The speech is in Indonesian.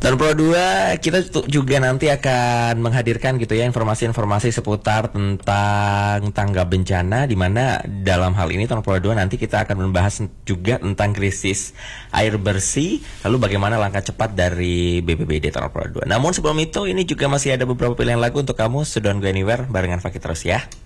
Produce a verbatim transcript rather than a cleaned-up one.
Dan Pro dua kita tu- juga nanti akan menghadirkan gitu ya informasi-informasi seputar tentang tanggap bencana, di mana dalam hal ini Tahun Pro dua nanti kita akan membahas juga tentang krisis air bersih, lalu bagaimana langkah cepat dari B P B D Tahun Pro dua. Namun sebelum itu ini juga masih ada beberapa pilihan lagu untuk kamu, so don't go anywhere, barengan Fakih terus ya.